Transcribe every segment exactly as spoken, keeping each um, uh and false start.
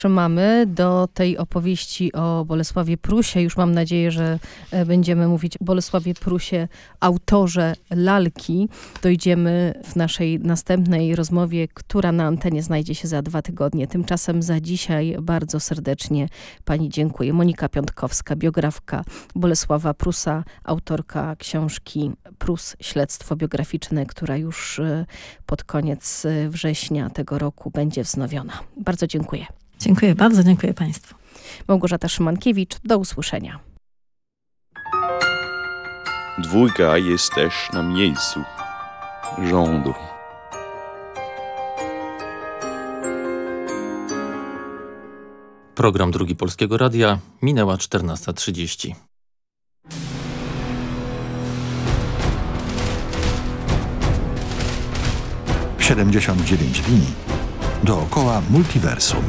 Mamy do tej opowieści o Bolesławie Prusie. Już mam nadzieję, że będziemy mówić o Bolesławie Prusie, autorze lalki. Dojdziemy w naszej następnej rozmowie, która na antenie znajdzie się za dwa tygodnie. Tymczasem za dzisiaj bardzo serdecznie pani dziękuję. Monika Piątkowska, biografka Bolesława Prusa, autorka książki Prus, śledztwo biograficzne, która już pod koniec września tego roku będzie wznowiona. Bardzo dziękuję. Dziękuję bardzo, dziękuję państwu. Małgorzata Szymankiewicz, do usłyszenia. Dwójka jest też na miejscu rządu. Program Drugi Polskiego Radia, minęła czternasta trzydzieści. siedemdziesiąt dziewięć dni dookoła multiversum.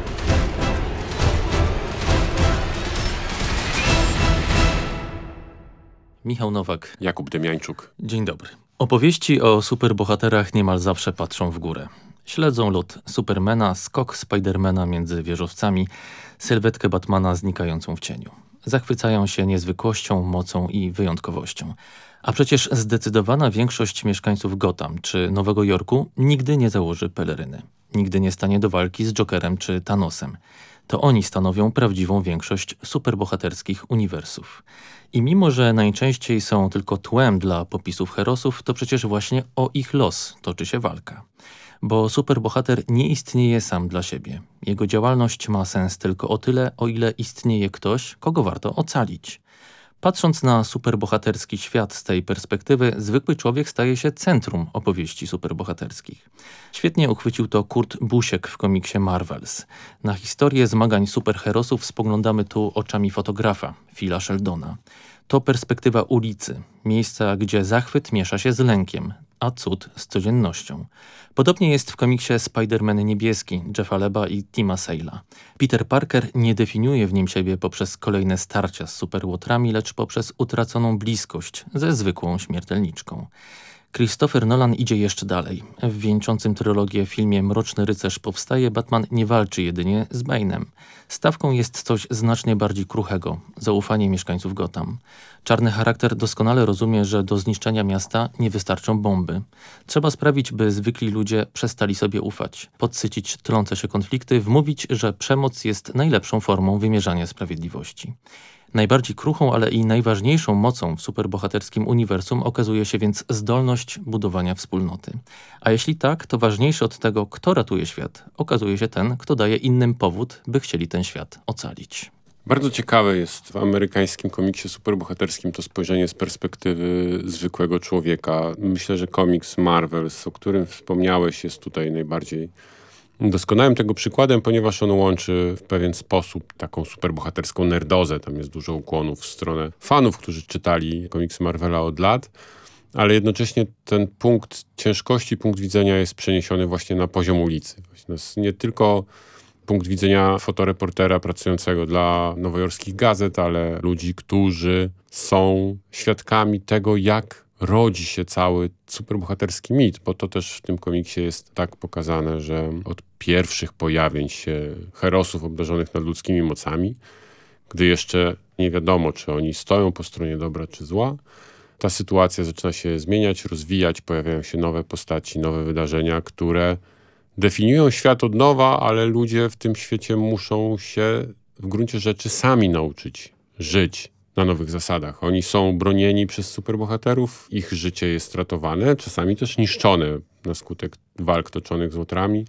Michał Nowak. Jakub Demiańczuk. Dzień dobry. Opowieści o superbohaterach niemal zawsze patrzą w górę. Śledzą lot Supermana, skok Spidermana między wieżowcami, sylwetkę Batmana znikającą w cieniu. Zachwycają się niezwykłością, mocą i wyjątkowością. A przecież zdecydowana większość mieszkańców Gotham czy Nowego Jorku nigdy nie założy peleryny. Nigdy nie stanie do walki z Jokerem czy Thanosem. To oni stanowią prawdziwą większość superbohaterskich uniwersów. I mimo, że najczęściej są tylko tłem dla popisów herosów, to przecież właśnie o ich los toczy się walka. Bo superbohater nie istnieje sam dla siebie. Jego działalność ma sens tylko o tyle, o ile istnieje ktoś, kogo warto ocalić. Patrząc na superbohaterski świat z tej perspektywy, zwykły człowiek staje się centrum opowieści superbohaterskich. Świetnie uchwycił to Kurt Busiek w komiksie Marvels. Na historię zmagań superherosów spoglądamy tu oczami fotografa, Phila Sheldona. To perspektywa ulicy, miejsca, gdzie zachwyt miesza się z lękiem, a cud z codziennością. Podobnie jest w komiksie Spider-Man niebieski Jeffa Leba i Tima Sale'a. Peter Parker nie definiuje w nim siebie poprzez kolejne starcia z superłotrami, lecz poprzez utraconą bliskość ze zwykłą śmiertelniczką. Christopher Nolan idzie jeszcze dalej. W wieńczącym trylogię filmie Mroczny Rycerz powstaje, Batman nie walczy jedynie z Bane'em. Stawką jest coś znacznie bardziej kruchego – zaufanie mieszkańców Gotham. Czarny charakter doskonale rozumie, że do zniszczenia miasta nie wystarczą bomby. Trzeba sprawić, by zwykli ludzie przestali sobie ufać, podsycić tlące się konflikty, wmówić, że przemoc jest najlepszą formą wymierzania sprawiedliwości. Najbardziej kruchą, ale i najważniejszą mocą w superbohaterskim uniwersum okazuje się więc zdolność budowania wspólnoty. A jeśli tak, to ważniejszy od tego, kto ratuje świat, okazuje się ten, kto daje innym powód, by chcieli ten świat ocalić. Bardzo ciekawe jest w amerykańskim komiksie superbohaterskim to spojrzenie z perspektywy zwykłego człowieka. Myślę, że komiks Marvels, o którym wspomniałeś, jest tutaj najbardziej doskonałym tego przykładem, ponieważ on łączy w pewien sposób taką superbohaterską nerdozę. Tam jest dużo ukłonów w stronę fanów, którzy czytali komiksy Marvela od lat, ale jednocześnie ten punkt ciężkości, punkt widzenia jest przeniesiony właśnie na poziom ulicy. Właśnie jest nie tylko punkt widzenia fotoreportera pracującego dla nowojorskich gazet, ale ludzi, którzy są świadkami tego, jak rodzi się cały superbohaterski mit, bo to też w tym komiksie jest tak pokazane, że od pierwszych pojawień się herosów obdarzonych nadludzkimi mocami, gdy jeszcze nie wiadomo, czy oni stoją po stronie dobra czy zła, ta sytuacja zaczyna się zmieniać, rozwijać, pojawiają się nowe postaci, nowe wydarzenia, które definiują świat od nowa, ale ludzie w tym świecie muszą się w gruncie rzeczy sami nauczyć żyć na nowych zasadach. Oni są bronieni przez superbohaterów, ich życie jest ratowane, czasami też niszczone na skutek walk toczonych z łotrami,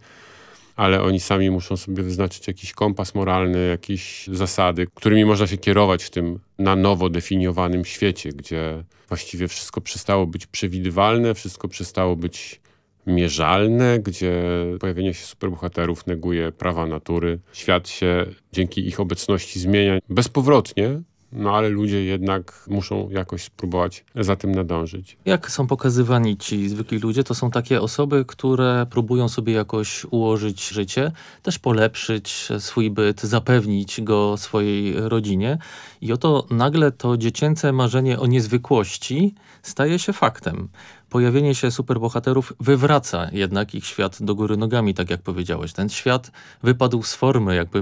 ale oni sami muszą sobie wyznaczyć jakiś kompas moralny, jakieś zasady, którymi można się kierować w tym na nowo definiowanym świecie, gdzie właściwie wszystko przestało być przewidywalne, wszystko przestało być mierzalne, gdzie pojawienie się superbohaterów neguje prawa natury. Świat się dzięki ich obecności zmienia bezpowrotnie, no ale ludzie jednak muszą jakoś spróbować za tym nadążyć. Jak są pokazywani ci zwykli ludzie, to są takie osoby, które próbują sobie jakoś ułożyć życie, też polepszyć swój byt, zapewnić go swojej rodzinie. I oto nagle to dziecięce marzenie o niezwykłości staje się faktem. Pojawienie się superbohaterów wywraca jednak ich świat do góry nogami, tak jak powiedziałeś. Ten świat wypadł z formy, jakby